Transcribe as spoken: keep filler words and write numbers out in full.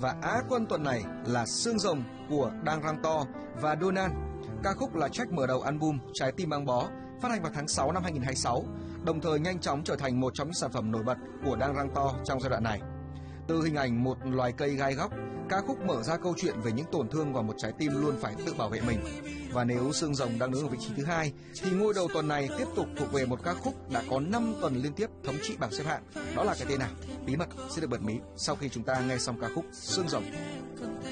Và Á quân tuần này là Xương Rồng của Đang Rang To và Donan. Ca khúc là track mở đầu album Trái Tim Băng Bó, phát hành vào tháng sáu năm hai nghìn không trăm hai mươi sáu, đồng thời nhanh chóng trở thành một trong những sản phẩm nổi bật của Đang Rang To trong giai đoạn này. Từ hình ảnh một loài cây gai góc, ca khúc mở ra câu chuyện về những tổn thương và một trái tim luôn phải tự bảo vệ mình. Và nếu Xương Rồng đang đứng ở vị trí thứ hai, thì ngôi đầu tuần này tiếp tục thuộc về một ca khúc đã có năm tuần liên tiếp thống trị bảng xếp hạng. Đó là cái tên nào? Bí mật sẽ được bật mí sau khi chúng ta nghe xong ca khúc Xương Rồng.